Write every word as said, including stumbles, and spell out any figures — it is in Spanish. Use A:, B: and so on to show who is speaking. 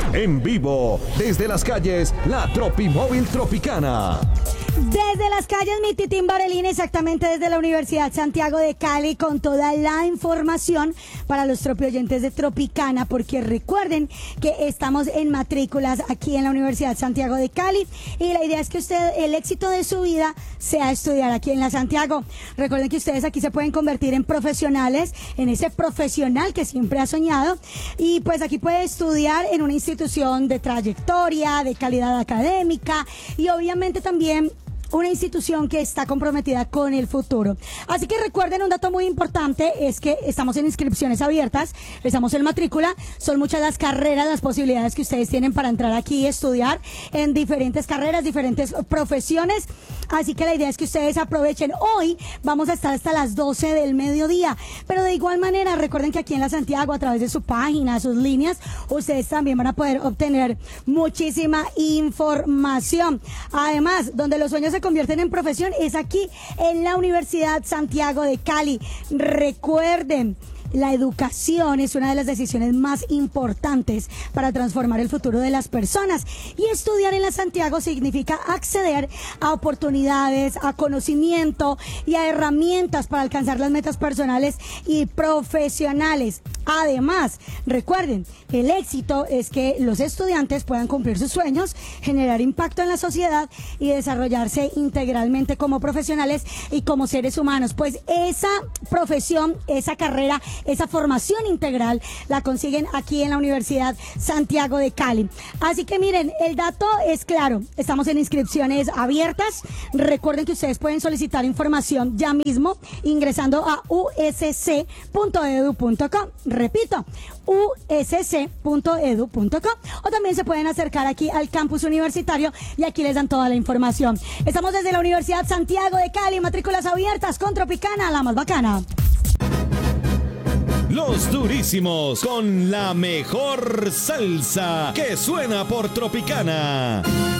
A: En vivo, desde las calles, la Tropimóvil Tropicana.
B: Desde las calles Mititín Barelín, exactamente desde la Universidad Santiago de Cali, con toda la información para los tropioyentes de Tropicana, porque recuerden que estamos en matrículas aquí en la Universidad Santiago de Cali y la idea es que usted, el éxito de su vida sea estudiar aquí en la Santiago. Recuerden que ustedes aquí se pueden convertir en profesionales, en ese profesional que siempre ha soñado, y pues aquí puede estudiar en una institución de trayectoria, de calidad académica y obviamente también una institución que está comprometida con el futuro. Así que recuerden, un dato muy importante es que estamos en inscripciones abiertas, estamos en matrícula, son muchas las carreras, las posibilidades que ustedes tienen para entrar aquí y estudiar en diferentes carreras, diferentes profesiones, así que la idea es que ustedes aprovechen. Hoy vamos a estar hasta las doce del mediodía, pero de igual manera recuerden que aquí en la Santiago, a través de su página, sus líneas, ustedes también van a poder obtener muchísima información. Además, donde los sueños se convierten en profesión es aquí en la Universidad Santiago de Cali. Recuerden, la educación es una de las decisiones más importantes para transformar el futuro de las personas, y estudiar en la Santiago significa acceder a oportunidades, a conocimiento y a herramientas para alcanzar las metas personales y profesionales. Además, recuerden, el éxito es que los estudiantes puedan cumplir sus sueños, generar impacto en la sociedad y desarrollarse integralmente como profesionales y como seres humanos. Pues esa profesión, esa carrera, esa formación integral la consiguen aquí en la Universidad Santiago de Cali. Así que miren, el dato es claro, estamos en inscripciones abiertas. Recuerden que ustedes pueden solicitar información ya mismo ingresando a u s c punto e d u punto com. Repito, u s c punto e d u punto com, o también se pueden acercar aquí al campus universitario y aquí les dan toda la información. Estamos desde la Universidad Santiago de Cali, matrículas abiertas con Tropicana, la más bacana.
A: Los durísimos con la mejor salsa que suena por Tropicana.